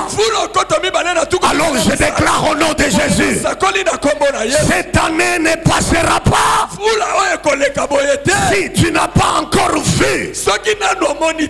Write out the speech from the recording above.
Alors je déclare au nom de Jésus, cette année ne passera pas si tu n'as pas encore vu